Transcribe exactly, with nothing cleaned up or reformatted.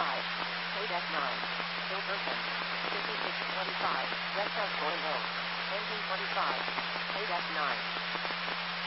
five. Code F nine. Hilberton. fifty-six twenty-five. West of Boyle. Engine twenty-five. Code F nine.